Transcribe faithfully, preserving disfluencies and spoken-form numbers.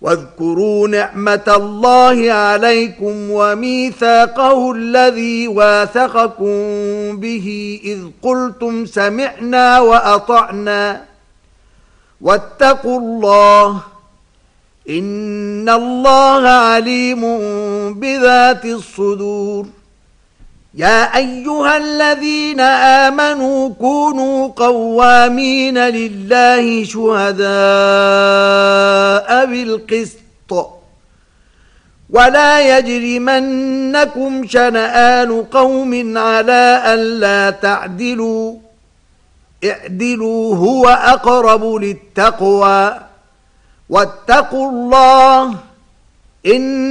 واذكروا نعمة الله عليكم وميثاقه الذي واثقكم به إذ قلتم سمعنا وأطعنا واتقوا الله إن الله عليم بذات الصدور. يا أيها الذين آمنوا كونوا قوامين لله شهداء بالقسط ولا يجرمنكم شنآن قوم على ألا تعدلوا اعدلوا هو أقرب للتقوى واتقوا الله إن